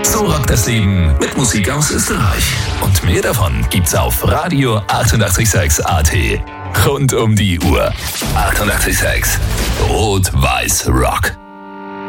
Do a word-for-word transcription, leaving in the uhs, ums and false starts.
So rockt das Leben mit Musik aus Österreich. Und mehr davon gibt's auf Radio achtundachtzig Komma sechs A T. Rund um die Uhr. achtundachtzig Komma sechs. Rot-Weiß Rock.